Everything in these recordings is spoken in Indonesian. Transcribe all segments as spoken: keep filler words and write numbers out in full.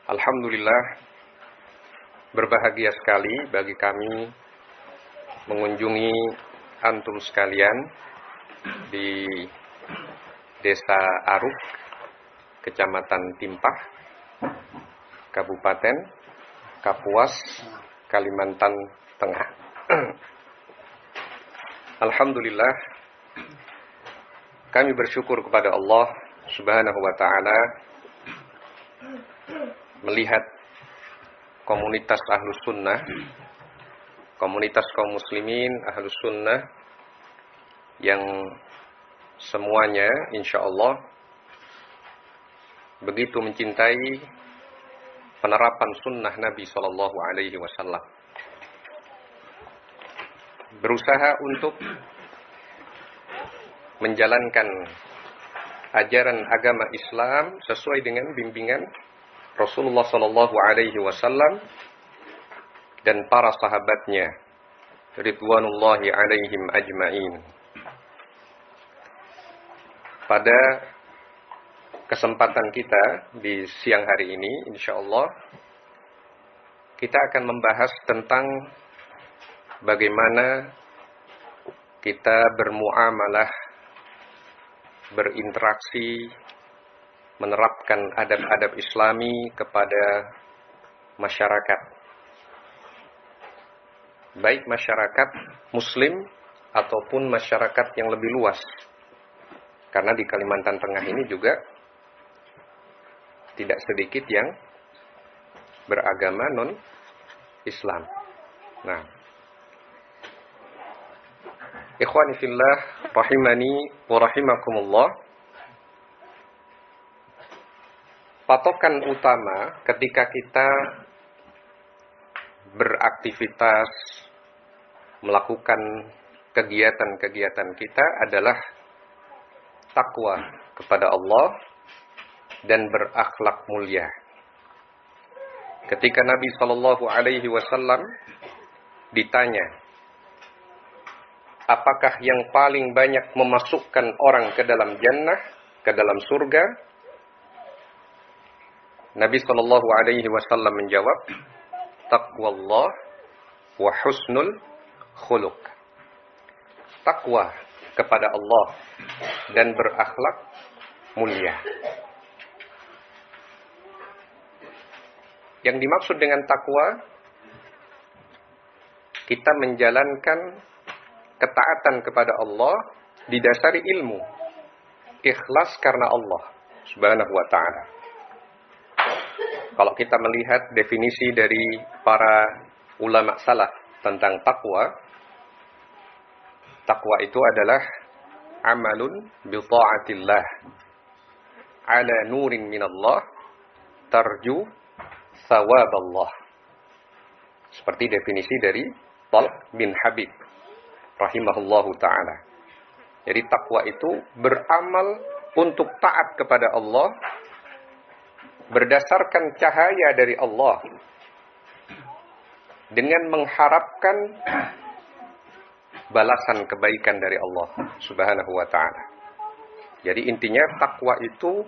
Alhamdulillah, berbahagia sekali bagi kami mengunjungi antum sekalian di Desa Aruk, Kecamatan Timpah, Kabupaten Kapuas, Kalimantan Tengah. Alhamdulillah, kami bersyukur kepada Allah Subhanahu wa ta'ala melihat komunitas Ahlus Sunnah, komunitas kaum muslimin Ahlus Sunnah yang semuanya insya Allah begitu mencintai penerapan sunnah Nabi Shallallahu Alaihi Wasallam, berusaha untuk menjalankan ajaran agama Islam sesuai dengan bimbingan Rasulullah Shallallahu Alaihi Wasallam dan para sahabatnya ridwanullahi alaihim ajma'in. Pada kesempatan kita di siang hari ini, insya Allah kita akan membahas tentang bagaimana kita bermuamalah, berinteraksi, menerapkan adab-adab Islami kepada masyarakat, baik masyarakat Muslim ataupun masyarakat yang lebih luas. Karena di Kalimantan Tengah ini juga tidak sedikit yang beragama non-Islam. Nah, ikhwani fillah rahimani wa rahimakumullah, patokan utama ketika kita beraktivitas, melakukan kegiatan-kegiatan kita adalah takwa kepada Allah dan berakhlak mulia. Ketika Nabi Shallallahu Alaihi Wasallam ditanya, apakah yang paling banyak memasukkan orang ke dalam jannah, ke dalam surga? Nabi Shallallahu Alaihi Wasallam menjawab, taqwallah wa husnul khuluq. Takwa kepada Allah dan berakhlak mulia. Yang dimaksud dengan takwa, kita menjalankan ketaatan kepada Allah didasari ilmu, ikhlas karena Allah Subhanahu wa ta'ala. Kalau kita melihat definisi dari para ulama salaf tentang takwa, takwa itu adalah amalun bi ta'atillah ala nurin minallah tarju thawaballah. Seperti definisi dari Talq bin Habib rahimahullahu ta'ala. Jadi takwa itu beramal untuk taat kepada Allah berdasarkan cahaya dari Allah dengan mengharapkan balasan kebaikan dari Allah Subhanahu wa ta'ala. Jadi intinya takwa itu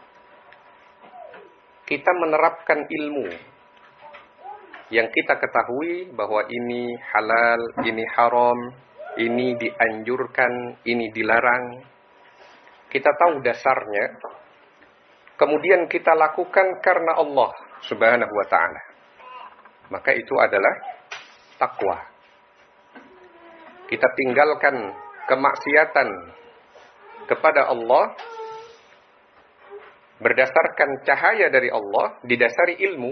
kita menerapkan ilmu yang kita ketahui bahwa ini halal, ini haram, ini dianjurkan, ini dilarang. Kita tahu dasarnya, kemudian kita lakukan karena Allah Subhanahu wa ta'ala. Maka itu adalah takwa. Kita tinggalkan kemaksiatan kepada Allah berdasarkan cahaya dari Allah, didasari ilmu,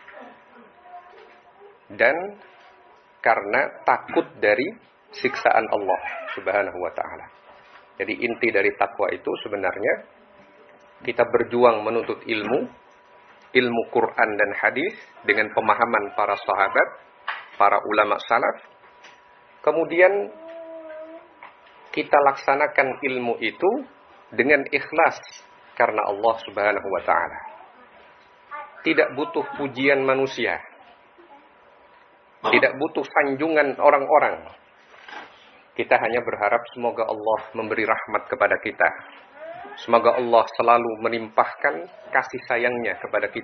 dan karena takut dari siksaan Allah Subhanahu wa ta'ala. Jadi inti dari takwa itu sebenarnya kita berjuang menuntut ilmu, ilmu Quran dan hadis dengan pemahaman para sahabat, para ulama salaf. Kemudian kita laksanakan ilmu itu dengan ikhlas karena Allah Subhanahu wa ta'ala. Tidak butuh pujian manusia, tidak butuh sanjungan orang-orang. Kita hanya berharap semoga Allah memberi rahmat kepada kita. Semoga Allah selalu melimpahkan kasih sayangnya kepada kita.